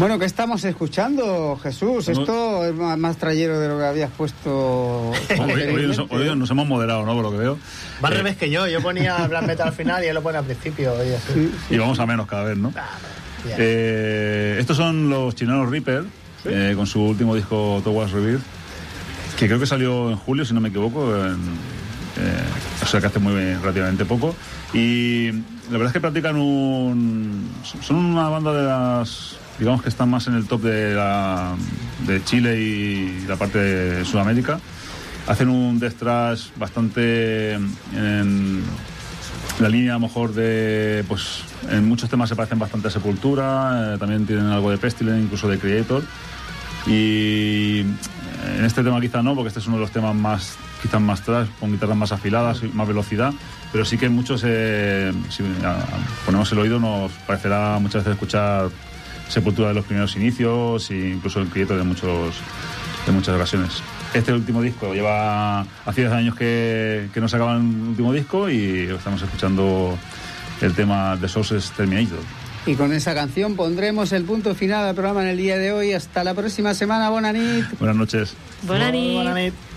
Bueno, ¿qué estamos escuchando, Jesús? Esto es más trayero de lo que habías puesto. Hoy nos hemos moderado, ¿no? Por lo que veo. Va al revés que yo ponía Black Metal al final y él lo pone al principio. Sí. Y vamos a menos cada vez, ¿no? Estos son los chilenos Reaper, ¿sí? Con su último disco Towards Rebirth, que creo que salió en julio, si no me equivoco, o sea que hace relativamente poco. Y la verdad es que practican son una banda de las, digamos, que están más en el top de Chile y la parte de Sudamérica. Hacen un death thrash bastante en la línea, a lo mejor, de, pues en muchos temas se parecen bastante a Sepultura, también tienen algo de Pestilence, incluso de Creator. Y en este tema quizá no, porque este es uno de los temas quizás más thrash, con guitarras más afiladas y más velocidad, pero sí que muchos, si ponemos el oído, nos parecerá muchas veces escuchar Sepultura de los primeros inicios e incluso el Creator de muchas ocasiones. Este último disco hace 10 años que no sacaban un último disco y estamos escuchando el tema The Sources Terminator. Y con esa canción pondremos el punto final al programa en el día de hoy. Hasta la próxima semana. Buena nit. Buenas noches. Buena nit.